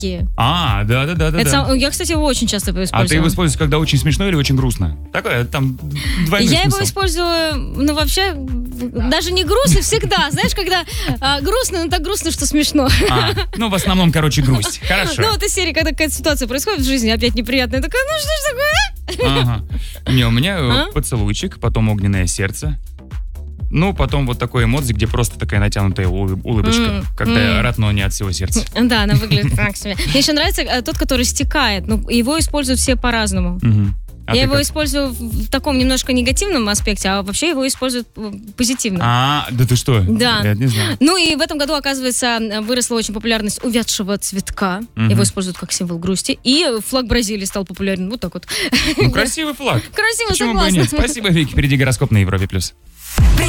Да. Я, кстати, его очень часто использую. А ты его используешь, когда очень смешно или очень грустно? Такое, там, двойной смысл. Я его использую, вообще, даже не грустно всегда. Знаешь, когда грустно, но так грустно, что смешно. В основном, грусть. Хорошо. Это серия, когда какая-то ситуация происходит в жизни, опять неприятная. Такая, что ж такое? Не, у меня поцелуйчик, потом огненное сердце. Потом вот такой эмодзи, где просто такая натянутая улыбочка, когда я рад, но не от всего сердца. Да, она выглядит так себе. Мне еще нравится тот, который стекает, его используют все по-разному. Я его использую в таком немножко негативном аспекте, а вообще его используют позитивно. Да ты что? Да. Я не знаю. И в этом году, оказывается, выросла очень популярность увядшего цветка. Его используют как символ грусти. И флаг Бразилии стал популярен. Вот так вот. Красивый флаг. Красиво, почему согласна. бы и нет? Спасибо, Вики. Впереди гороскоп на Европе+.